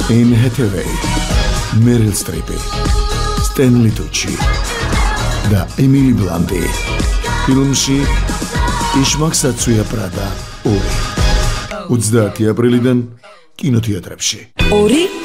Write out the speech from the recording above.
Anne Hathaway, Meryl Streep, Stanley Tucci და Emily Blunt. ფილმში იშმაკსაცუია პრადა 2. 30 აპრილიდან კინოთეატრებში. 2